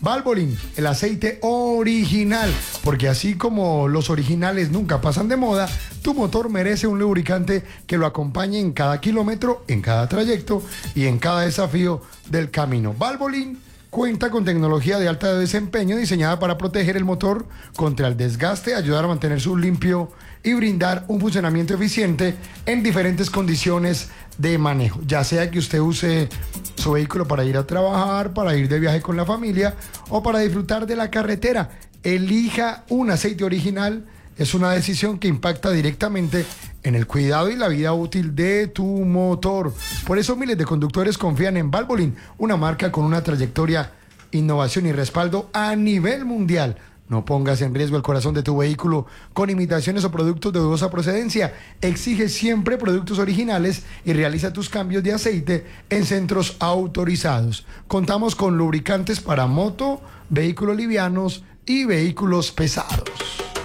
Valvoline, el aceite original, porque así como los originales nunca pasan de moda, tu motor merece un lubricante que lo acompañe en cada kilómetro, en cada trayecto y en cada desafío del camino. Valvoline cuenta con tecnología de alto desempeño diseñada para proteger el motor contra el desgaste, ayudar a mantener su limpio y brindar un funcionamiento eficiente en diferentes condiciones de manejo. Ya sea que usted use su vehículo para ir a trabajar, para ir de viaje con la familia o para disfrutar de la carretera, elija un aceite original. Es una decisión que impacta directamente en el cuidado y la vida útil de tu motor. Por eso miles de conductores confían en Valvoline, una marca con una trayectoria, innovación y respaldo a nivel mundial. No pongas en riesgo el corazón de tu vehículo con imitaciones o productos de dudosa procedencia. Exige siempre productos originales y realiza tus cambios de aceite en centros autorizados. Contamos con lubricantes para moto, vehículos livianos y vehículos pesados.